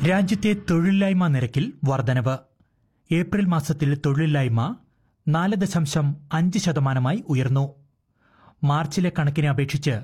രാജ്യത്തെ തൊഴിലില്ലായ്മ നിരക്കിൽ വർധനവ്. ഏപ്രിൽ മാസത്തിൽ തൊഴിലില്ലായ്മ 4.5% ഉയർന്നു. മാർച്ചിലെ കണക്കിനെ അപേക്ഷിച്ച്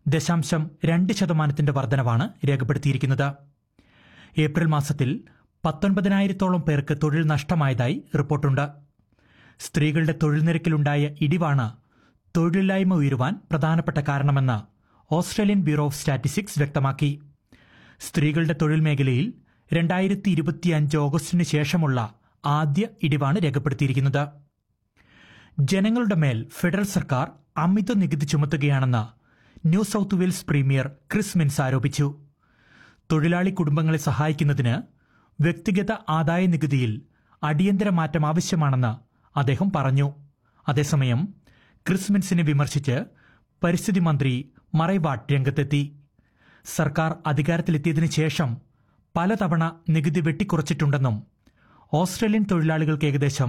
0.2% വർധനവാണ് രേഖപ്പെടുത്തിയിരിക്കുന്നത്. ഏപ്രിൽ മാസത്തിൽ 19,000-ഓളം പേർക്ക് തൊഴിൽ നഷ്ടമായതായി റിപ്പോർട്ടുണ്ട്. സ്ത്രീകളുടെ തൊഴിൽ നിരക്കിലുണ്ടായ ഇടിവാണ് തൊഴിലില്ലായ്മ ഉയരുവാൻ പ്രധാനപ്പെട്ട കാരണമെന്ന് ഓസ്ട്രേലിയൻ ബ്യൂറോ ഓഫ് സ്റ്റാറ്റിസ്റ്റിക്സ് വ്യക്തമാക്കി. സ്ത്രീകളുടെ തൊഴിൽ മേഖലയിൽ 2025 ഓഗസ്റ്റിന് ശേഷമുള്ള ആദ്യ ഇടിവാണ് രേഖപ്പെടുത്തിയിരിക്കുന്നത്. ജനങ്ങളുടെ മേൽ ഫെഡറൽ സർക്കാർ അമിത നികുതി ചുമത്തുകയാണെന്ന് new south Wales premier Chris mince ആരോപിച്ചു. തൊഴിലാളി കുടുംബങ്ങളെ സഹായിക്കുന്നതിന് വ്യക്തിഗത ആദായ നികുതിയിൽ അടിയന്തര മാറ്റം ആവശ്യമാണെന്ന് അദ്ദേഹം പറഞ്ഞു. അതേസമയം ക്രിസ് മിൻസിനെ വിമർശിച്ച് പരിസ്ഥിതി മന്ത്രി മറൈ വാട്ട് രംഗത്തെത്തി. സർക്കാർ അധികാരത്തിലെത്തിയതിനു ശേഷം പലതവണ നികുതി വെട്ടിക്കുറച്ചിട്ടുണ്ടെന്നും ഓസ്ട്രേലിയൻ തൊഴിലാളികൾക്ക് ഏകദേശം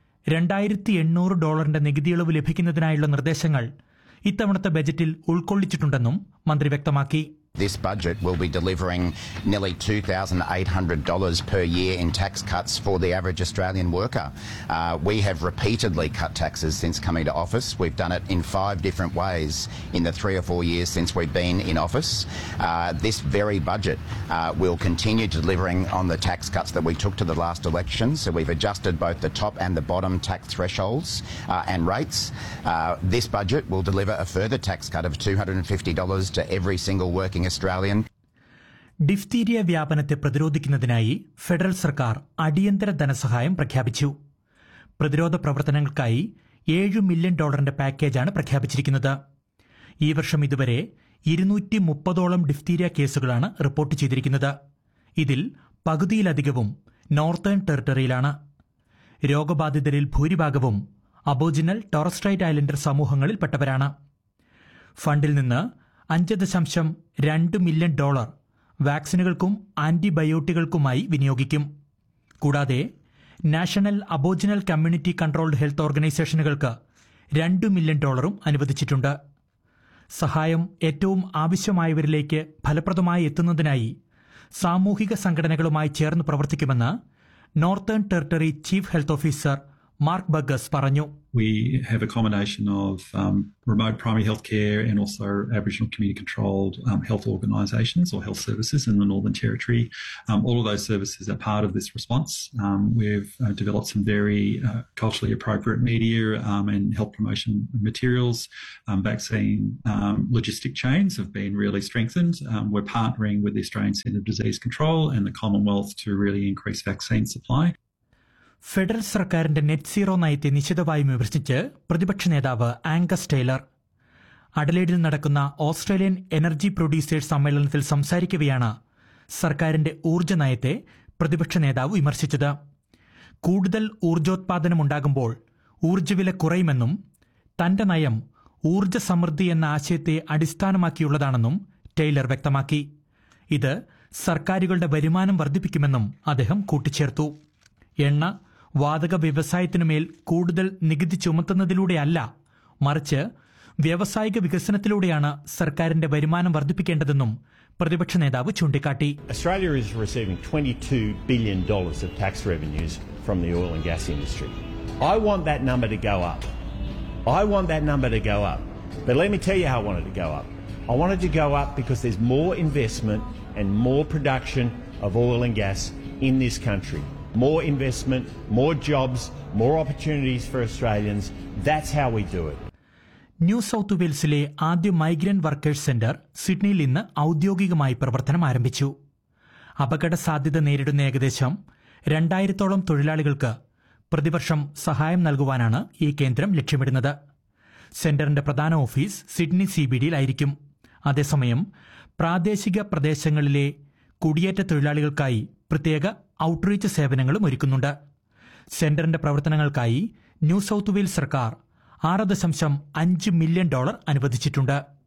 $2,800 നികുതി ഇളവ് ലഭിക്കുന്നതിനായുള്ള നിർദ്ദേശങ്ങൾ ഇത്തവണത്തെ ബജറ്റിൽ ഉൾക്കൊള്ളിച്ചിട്ടുണ്ടെന്നും മന്ത്രി വ്യക്തമാക്കി. This budget will be delivering nearly $2,800 per year in tax cuts for the average Australian worker. We have repeatedly cut taxes since coming to office. We've done it in 5 different ways in the 3 or 4 years since we've been in office. This very budget will continue delivering on the tax cuts that we took to the last election. So we've adjusted both the top and the bottom tax thresholds and rates. This budget will deliver a further tax cut of $250 to every single working Australian. Diphtheria വ്യാപനത്തെ പ്രതിരോധിക്കുന്നതിനായി federal സർക്കാർ അടിയന്തര ധനസഹായം പ്രഖ്യാപിച്ചു. പ്രതിരോധ പ്രവർത്തനങ്ങൾക്കായി $7 million പാക്കേജാണ് പ്രഖ്യാപിച്ചിരിക്കുന്നത്. ഈ വർഷം ഇതുവരെ 230ഓളം ഡിഫ്തീരിയ കേസുകളാണ് റിപ്പോർട്ട് ചെയ്തിരിക്കുന്നത്. ഇതിൽ പകുതിയിലധികവും നോർത്തേൺ ടെറിട്ടറിയിലാണ്. രോഗബാധിതരിൽ ഭൂരിഭാഗവും അബോജിനൽ ടോറസ് ഐലൻഡർ സമൂഹങ്ങളിൽപ്പെട്ടവരാണ്. ഫണ്ടിൽ നിന്ന് $5.2 മില്യൺ വാക്സിനുകൾക്കും ആന്റിബയോട്ടികൾക്കുമായി വിനിയോഗിക്കും. കൂടാതെ national aboriginal community controlled health ഓർഗനൈസേഷനുകൾക്ക് $2 million അനുവദിച്ചിട്ടുണ്ട്. സഹായം ഏറ്റവും ആവശ്യമായവരിലേക്ക് ഫലപ്രദമായി എത്തുന്നതിനായി സാമൂഹിക സംഘടനകളുമായി ചേർന്ന് പ്രവർത്തിക്കുമെന്ന് northern territory chief health officer mark ബഗസ് പറഞ്ഞു. We have a combination of remote primary health care and also Aboriginal community controlled health organisations or health services in the Northern Territory. All of those services are part of this response. We've developed some very culturally appropriate media and health promotion materials. Vaccine logistic chains have been really strengthened. We're partnering with the Australian Centre of Disease Control and the Commonwealth to really increase vaccine supply. Federal സർക്കാരിന്റെ net zero നയത്തെ നിശിതമായി വിമർശിച്ച് പ്രതിപക്ഷ നേതാവ് Angus Taylor അഡലേഡിൽ നടക്കുന്ന Australian energy producers സമ്മേളനത്തിൽ സംസാരിക്കവെയാണ് സർക്കാരിന്റെ ഊർജ്ജ നയത്തെ പ്രതിപക്ഷ നേതാവ് വിമർശിച്ചത്. കൂടുതൽ ഊർജ്ജോത്പാദനമുണ്ടാകുമ്പോൾ ഊർജ്ജവില കുറയുമെന്നും തന്റെ നയം ഊർജ്ജ സമൃദ്ധി എന്ന ആശയത്തെ അടിസ്ഥാനമാക്കിയുള്ളതാണെന്നും ടൈലർ വ്യക്തമാക്കി. ഇത് സർക്കാരുകളുടെ വരുമാനം വർദ്ധിപ്പിക്കുമെന്നും അദ്ദേഹം കൂട്ടിച്ചേർത്തു. എണ്ണ വാതക വ്യവസായത്തിനുമേൽ കൂടുതൽ നികുതി ചുമത്തുന്നതിലൂടെയല്ല, മറിച്ച് വ്യാവസായിക വികസനത്തിലൂടെയാണ് സർക്കാരിന്റെ വരുമാനം വർദ്ധിപ്പിക്കേണ്ടതെന്നും പ്രതിപക്ഷ നേതാവ് ചൂണ്ടിക്കാട്ടി. Australia is receiving $22 billion of tax revenues from the oil and gas industry. I want that number to go up. But let me tell you how I want it to go up. I want it to go up because there's more investment and more production of oil and gas in this country. More investment, more jobs, more opportunities for Australians. That's how we do it. New south വെയിൽസിലെ ആദ്യ migrant workers centre സിഡ്നിയിൽ ഇന്ന് ഔദ്യോഗികമായി പ്രവർത്തനം ആരംഭിച്ചു. അപകട സാധ്യത നേരിടുന്ന ഏകദേശം 2,000-ഓളം തൊഴിലാളികൾക്ക് പ്രതിവർഷം സഹായം നൽകുവാനാണ് ഈ കേന്ദ്രം ലക്ഷ്യമിടുന്നത്. സെന്ററിന്റെ പ്രധാന ഓഫീസ് സിഡ്നി CBDയിലായിരിക്കും. അതേസമയം പ്രാദേശിക പ്രദേശങ്ങളിലെ കുടിയേറ്റ തൊഴിലാളികൾക്കായി പ്രത്യേക ഔട്ട്റീച്ച് സേവനങ്ങളും ഒരുക്കുന്നുണ്ട്. സെന്ററിന്റെ പ്രവർത്തനങ്ങൾക്കായി ന്യൂ സൌത്ത് വെയിൽസ് സർക്കാർ $6.5 മില്യൺ അനുവദിച്ചിട്ടുണ്ട്.